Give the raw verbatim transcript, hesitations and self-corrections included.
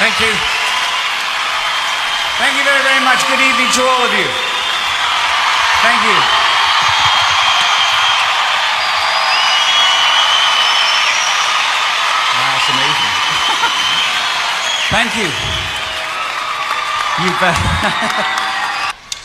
Thank you. Thank you very, very much. Good evening to all of you. Thank you. Wow, that's amazing. Thank you. You've... Uh,